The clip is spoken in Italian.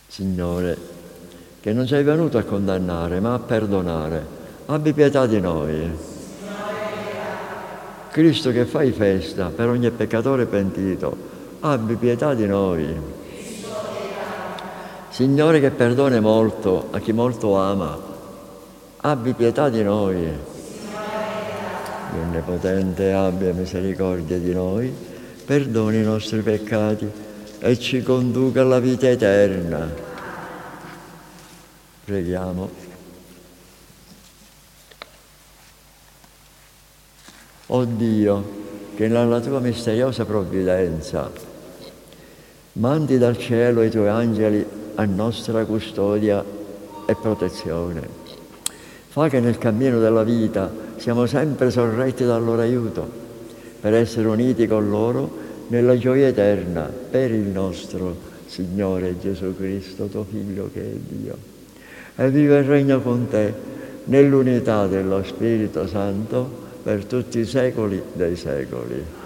Signore, che non sei venuto a condannare, ma a perdonare, abbi pietà di noi. Cristo, che fai festa per ogni peccatore pentito, abbi pietà di noi. Signore, che perdoni molto a chi molto ama, abbi pietà di noi. Dio Onnipotente, abbia misericordia di noi, perdoni i nostri peccati e ci conduca alla vita eterna. Preghiamo. O Dio, che nella tua misteriosa provvidenza mandi dal cielo i tuoi angeli a nostra custodia e protezione, fa che nel cammino della vita siamo sempre sorretti dal loro aiuto, per essere uniti con loro nella gioia eterna, per il nostro Signore Gesù Cristo, tuo Figlio che è Dio, e vive e regna con te nell'unità dello Spirito Santo per tutti i secoli dei secoli.